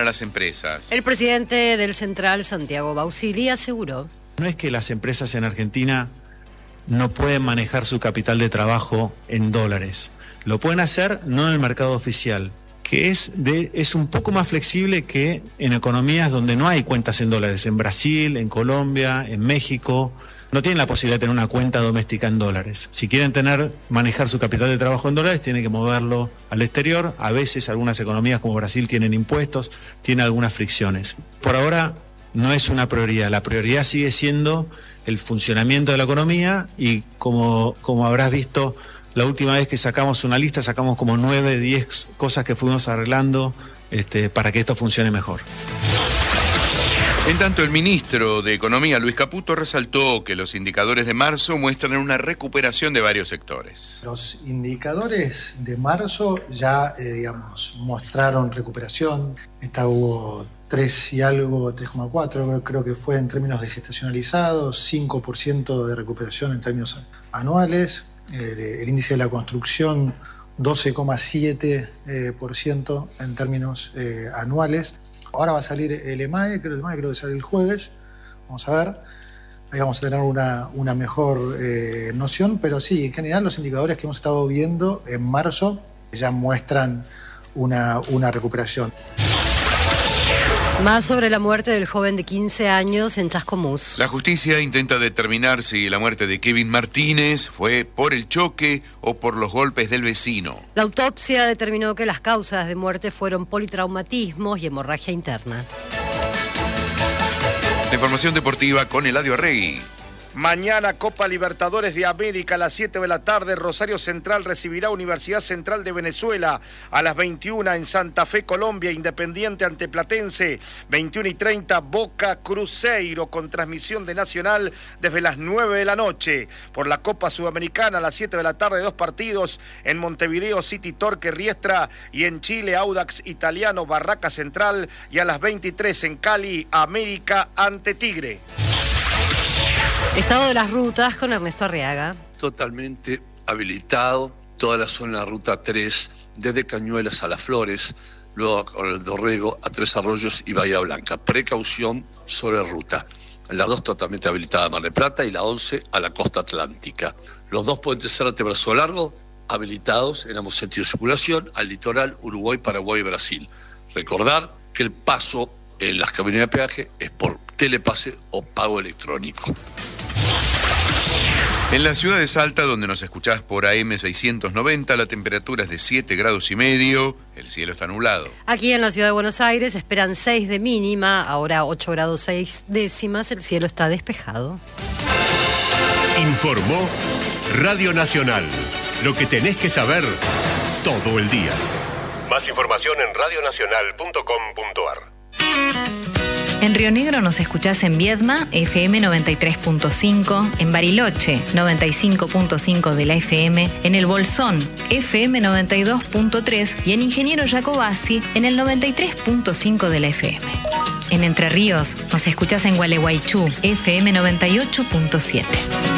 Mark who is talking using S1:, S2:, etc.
S1: para las empresas.
S2: El presidente del Central, Santiago Bausili, aseguró:
S3: no es que las empresas en Argentina no pueden manejar su capital de trabajo en dólares. Lo pueden hacer no en el mercado oficial, que es un poco más flexible que en economías donde no hay cuentas en dólares. En Brasil, en Colombia, en México, no tienen la posibilidad de tener una cuenta doméstica en dólares. Si quieren manejar su capital de trabajo en dólares, tienen que moverlo al exterior. A veces algunas economías como Brasil tienen impuestos, tienen algunas fricciones. Por ahora no es una prioridad. La prioridad sigue siendo el funcionamiento de la economía y como habrás visto, la última vez que sacamos una lista, sacamos como 9, 10 cosas que fuimos arreglando para que esto funcione mejor.
S1: En tanto, el ministro de Economía, Luis Caputo, resaltó que los indicadores de marzo muestran una recuperación de varios sectores.
S4: Los indicadores de marzo ya, mostraron recuperación. Hubo 3 y algo, 3,4, creo que fue en términos desestacionalizados, 5% de recuperación en términos anuales. El índice de la construcción, 12,7% en términos anuales. Ahora va a salir el EMAE, creo que sale el jueves. Vamos a ver. Ahí vamos a tener una mejor noción, pero sí, en general los indicadores que hemos estado viendo en marzo ya muestran una recuperación.
S2: Más sobre la muerte del joven de 15 años en Chascomús.
S1: La justicia intenta determinar si la muerte de Kevin Martínez fue por el choque o por los golpes del vecino.
S2: La autopsia determinó que las causas de muerte fueron politraumatismos y hemorragia interna.
S1: La información deportiva con Eladio Arregui.
S5: Mañana Copa Libertadores de América a las 7 de la tarde. Rosario Central recibirá Universidad Central de Venezuela. A las 21 en Santa Fe, Colombia, Independiente ante Platense. 21:30 Boca Cruzeiro con transmisión de Nacional desde las 9 de la noche. Por la Copa Sudamericana a las 7 de la tarde 2 partidos. En Montevideo City Torque Riestra y en Chile Audax Italiano Barraca Central. Y a las 23 en Cali América ante Tigre.
S2: Estado de las rutas con Ernesto Arriaga.
S6: Totalmente habilitado toda la zona de la ruta 3, desde Cañuelas a Las Flores, luego con el Dorrego a Tres Arroyos y Bahía Blanca. Precaución sobre ruta. Las 2 totalmente habilitadas a Mar del Plata y la 11 a la costa atlántica. Los 2 puentes Zárate Brazo Largo habilitados en ambos sentidos de circulación al litoral Uruguay, Paraguay y Brasil. Recordar que el paso en las cabinas de peaje es por telepase o pago electrónico.
S1: En la ciudad de Salta, donde nos escuchás por AM 690, la temperatura es de 7,5 grados, el cielo está nublado.
S2: Aquí en la ciudad de Buenos Aires esperan 6 de mínima, ahora 8 grados 6 décimas, el cielo está despejado.
S7: Informó Radio Nacional, lo que tenés que saber todo el día. Más información en radionacional.com.ar.
S8: En Río Negro nos escuchás en Viedma, FM 93.5, en Bariloche, 95.5 de la FM, en El Bolsón, FM 92.3 y en Ingeniero Jacobasi, en el 93.5 de la FM. En Entre Ríos nos escuchás en Gualeguaychú, FM 98.7.